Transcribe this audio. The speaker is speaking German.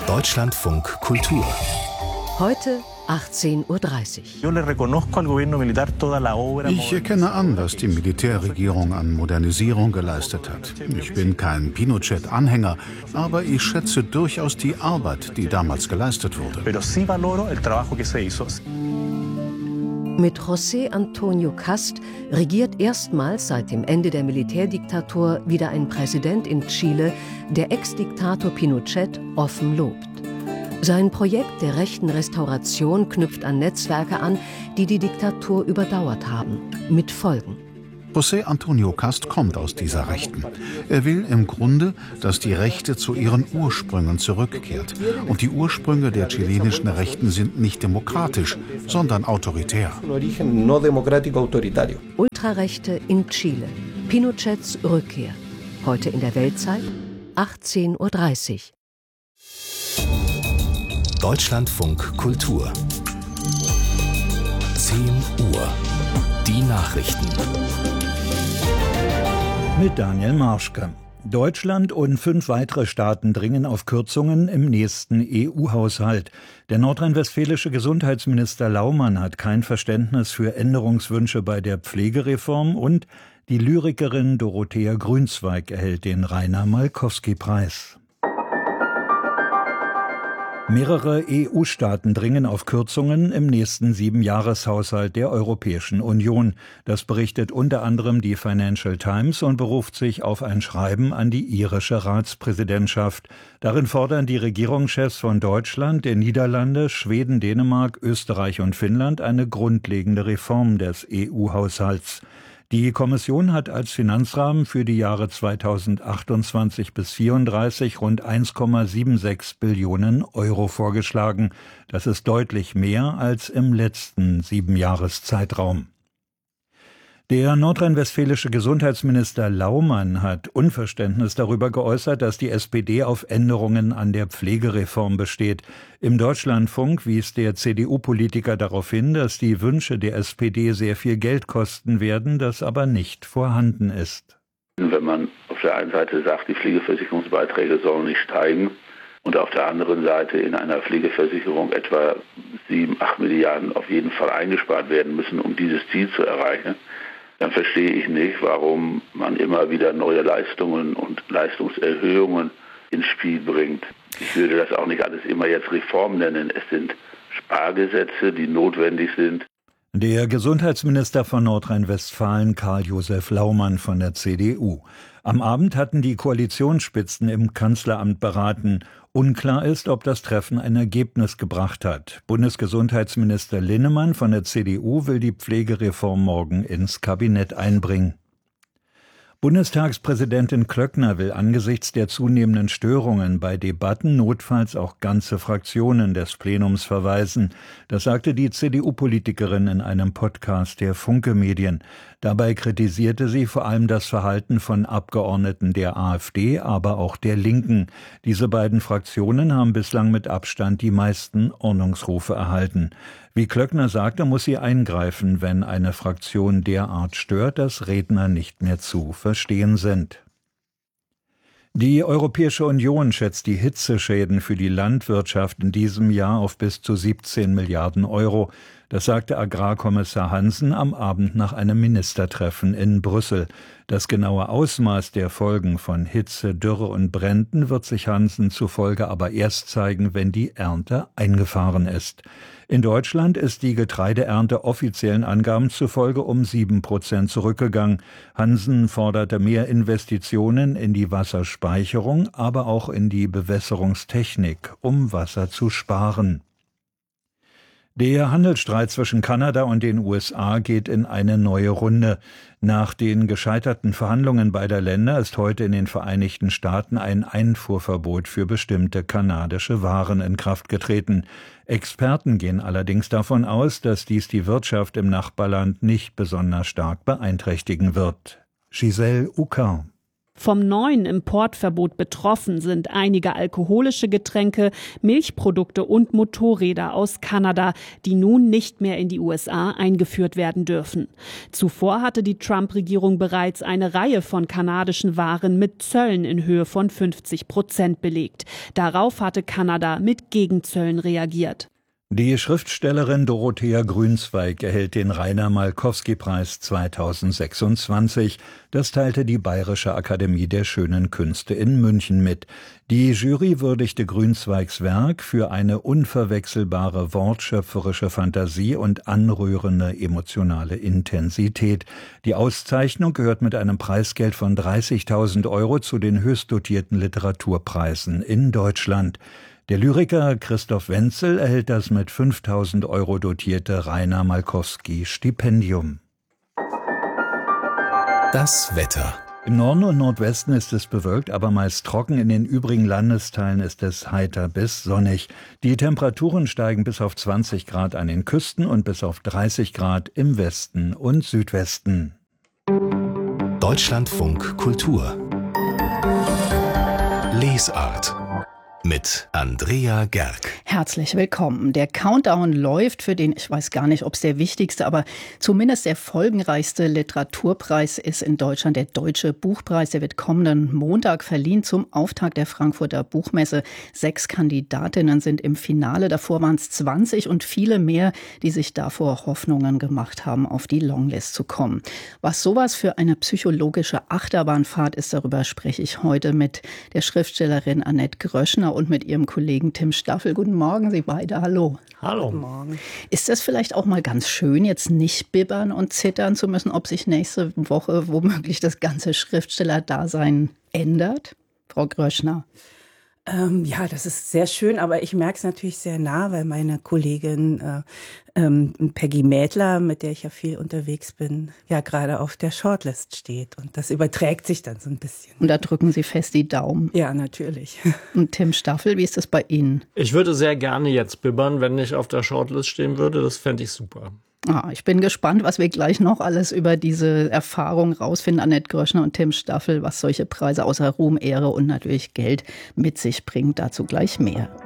Deutschlandfunk Kultur. Heute 18:30 Uhr. Ich erkenne an, was die Militärregierung an Modernisierung geleistet hat. Ich bin kein Pinochet-Anhänger, aber ich schätze durchaus die Arbeit, die damals geleistet wurde. Mit José Antonio Cast regiert erstmals seit dem Ende der Militärdiktatur wieder ein Präsident in Chile, der Ex-Diktator Pinochet offen lobt. Sein Projekt der rechten Restauration knüpft an Netzwerke an, die die Diktatur überdauert haben, mit Folgen. José Antonio Cast kommt aus dieser Rechten. Er will im Grunde, dass die Rechte zu ihren Ursprüngen zurückkehrt. Und die Ursprünge der chilenischen Rechten sind nicht demokratisch, sondern autoritär. Ultrarechte in Chile. Pinochets Rückkehr. Heute in der Weltzeit 18:30 Uhr. Deutschlandfunk Kultur. 10 Uhr. Die Nachrichten. Mit Daniel Marschke. Deutschland und 5 weitere Staaten dringen auf Kürzungen im nächsten EU-Haushalt. Der nordrhein-westfälische Gesundheitsminister Laumann hat kein Verständnis für Änderungswünsche bei der Pflegereform und die Lyrikerin Dorothea Grünzweig erhält den Rainer-Malkowski-Preis. Mehrere EU-Staaten dringen auf Kürzungen im nächsten 7-Jahreshaushalt der Europäischen Union. Das berichtet unter anderem die Financial Times und beruft sich auf ein Schreiben an die irische Ratspräsidentschaft. Darin fordern die Regierungschefs von Deutschland, der Niederlande, Schweden, Dänemark, Österreich und Finnland eine grundlegende Reform des EU-Haushalts. Die Kommission hat als Finanzrahmen für die Jahre 2028 bis 2034 rund 1,76 Billionen Euro vorgeschlagen. Das ist deutlich mehr als im letzten 7-Jahreszeitraum. Der nordrhein-westfälische Gesundheitsminister Laumann hat Unverständnis darüber geäußert, dass die SPD auf Änderungen an der Pflegereform besteht. Im Deutschlandfunk wies der CDU-Politiker darauf hin, dass die Wünsche der SPD sehr viel Geld kosten werden, das aber nicht vorhanden ist. Wenn man auf der einen Seite sagt, die Pflegeversicherungsbeiträge sollen nicht steigen und auf der anderen Seite in einer Pflegeversicherung etwa 7-8 Milliarden auf jeden Fall eingespart werden müssen, um dieses Ziel zu erreichen, dann verstehe ich nicht, warum man immer wieder neue Leistungen und Leistungserhöhungen ins Spiel bringt. Ich würde das auch nicht alles immer jetzt Reform nennen. Es sind Spargesetze, die notwendig sind. Der Gesundheitsminister von Nordrhein-Westfalen, Karl-Josef Laumann von der CDU. Am Abend hatten die Koalitionsspitzen im Kanzleramt beraten. Unklar ist, ob das Treffen ein Ergebnis gebracht hat. Bundesgesundheitsminister Linnemann von der CDU will die Pflegereform morgen ins Kabinett einbringen. Bundestagspräsidentin Klöckner will angesichts der zunehmenden Störungen bei Debatten notfalls auch ganze Fraktionen des Plenums verweisen. Das sagte die CDU-Politikerin in einem Podcast der Funke Medien. Dabei kritisierte sie vor allem das Verhalten von Abgeordneten der AfD, aber auch der Linken. Diese beiden Fraktionen haben bislang mit Abstand die meisten Ordnungsrufe erhalten. Wie Klöckner sagte, muss sie eingreifen, wenn eine Fraktion derart stört, dass Redner nicht mehr zu verstehen sind. Die Europäische Union schätzt die Hitzeschäden für die Landwirtschaft in diesem Jahr auf bis zu 17 Milliarden Euro. Das sagte Agrarkommissar Hansen am Abend nach einem Ministertreffen in Brüssel. Das genaue Ausmaß der Folgen von Hitze, Dürre und Bränden wird sich Hansen zufolge aber erst zeigen, wenn die Ernte eingefahren ist. In Deutschland ist die Getreideernte offiziellen Angaben zufolge um 7% zurückgegangen. Hansen forderte mehr Investitionen in die Wasserspeicherung, aber auch in die Bewässerungstechnik, um Wasser zu sparen. Der Handelsstreit zwischen Kanada und den USA geht in eine neue Runde. Nach den gescheiterten Verhandlungen beider Länder ist heute in den Vereinigten Staaten ein Einfuhrverbot für bestimmte kanadische Waren in Kraft getreten. Experten gehen allerdings davon aus, dass dies die Wirtschaft im Nachbarland nicht besonders stark beeinträchtigen wird. Giselle Ucar. Vom neuen Importverbot betroffen sind einige alkoholische Getränke, Milchprodukte und Motorräder aus Kanada, die nun nicht mehr in die USA eingeführt werden dürfen. Zuvor hatte die Trump-Regierung bereits eine Reihe von kanadischen Waren mit Zöllen in Höhe von 50% belegt. Darauf hatte Kanada mit Gegenzöllen reagiert. Die Schriftstellerin Dorothea Grünzweig erhält den Rainer-Malkowski-Preis 2026. Das teilte die Bayerische Akademie der Schönen Künste in München mit. Die Jury würdigte Grünzweigs Werk für eine unverwechselbare wortschöpferische Fantasie und anrührende emotionale Intensität. Die Auszeichnung gehört mit einem Preisgeld von 30.000 Euro zu den höchst dotierten Literaturpreisen in Deutschland. Der Lyriker Christoph Wenzel erhält das mit 5.000 Euro dotierte Rainer-Malkowski-Stipendium. Das Wetter. Im Norden und Nordwesten ist es bewölkt, aber meist trocken. In den übrigen Landesteilen ist es heiter bis sonnig. Die Temperaturen steigen bis auf 20 Grad an den Küsten und bis auf 30 Grad im Westen und Südwesten. Deutschlandfunk Kultur. Lesart. Mit Andrea Gerg. Herzlich willkommen. Der Countdown läuft für den, ich weiß gar nicht, ob es der wichtigste, aber zumindest der folgenreichste Literaturpreis ist in Deutschland, der Deutsche Buchpreis. Der wird kommenden Montag verliehen zum Auftakt der Frankfurter Buchmesse. 6 Kandidatinnen sind im Finale. Davor waren es 20 und viele mehr, die sich davor Hoffnungen gemacht haben, auf die Longlist zu kommen. Was sowas für eine psychologische Achterbahnfahrt ist, darüber spreche ich heute mit der Schriftstellerin Annette Gröschner und mit ihrem Kollegen Tim Staffel. Guten Morgen, Sie beide. Hallo. Hallo. Guten Morgen. Ist das vielleicht auch mal ganz schön, jetzt nicht bibbern und zittern zu müssen, ob sich nächste Woche womöglich das ganze Schriftstellerdasein ändert? Frau Gröschner. Ja, das ist sehr schön, aber ich merke es natürlich sehr nah, weil meine Kollegin Peggy Mädler, mit der ich ja viel unterwegs bin, ja gerade auf der Shortlist steht. Und das überträgt sich dann so ein bisschen. Und da drücken Sie fest die Daumen. Ja, natürlich. Und Tim Staffel, wie ist das bei Ihnen? Ich würde sehr gerne jetzt bibbern, wenn ich auf der Shortlist stehen würde. Das fände ich super. Ich bin gespannt, was wir gleich noch alles über diese Erfahrung rausfinden, Annette Gröschner und Tim Staffel, was solche Preise außer Ruhm, Ehre und natürlich Geld mit sich bringen. Dazu gleich mehr.